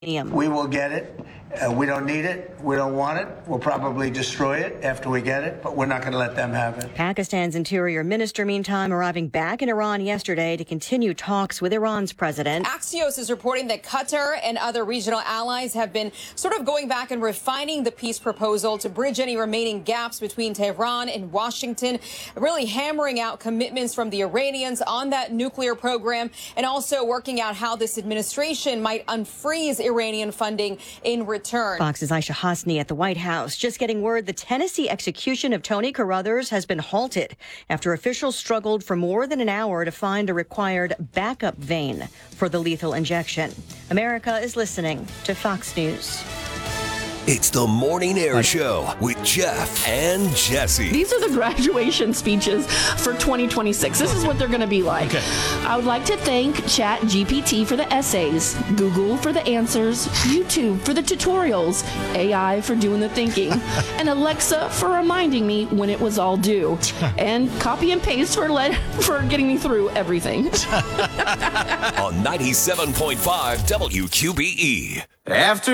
We will get it. We don't need it. We don't want it. We'll probably destroy it after we get it, but we're not going to let them have it. Pakistan's interior minister, meantime, arriving back in Iran yesterday to continue talks with Iran's president. Axios is reporting that Qatar and other regional allies have been sort of going back and refining the peace proposal to bridge any remaining gaps between Tehran and Washington, really hammering out commitments from the Iranians on that nuclear program, and also working out how this administration might unfreeze Iranian funding in return. Fox's Aisha Hasni at the White House just getting word the Tennessee execution of Tony Carruthers has been halted after officials struggled for more than an hour to find a required backup vein for the lethal injection. America is listening to Fox News. It's the Morning Air Show with Jeff and Jesse. These are the graduation speeches for 2026. This is what they're going to be like. Okay. I would like to thank ChatGPT for the essays, Google for the answers, YouTube for the tutorials, AI for doing the thinking, and Alexa for reminding me when it was all due, and copy and paste for getting me through everything. On 97.5 WQBE. After